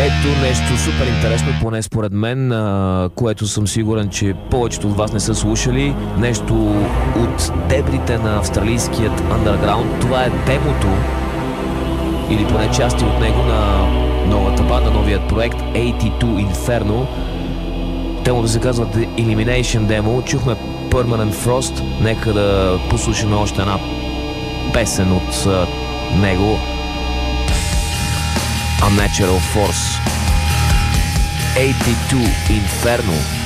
Ето нещо супер интересно, поне според мен, което съм сигурен, че повечето от вас не са слушали. Нещо от дебрите на австралийският underground. Това е демото, или поне части от него, на новата банда, новият проект 82 Inferno. Демото се казва The Elimination Demo. Чухме Permanent Frost. Нека да послушаме още една песен от него. Unnatural Force. 82 Inferno.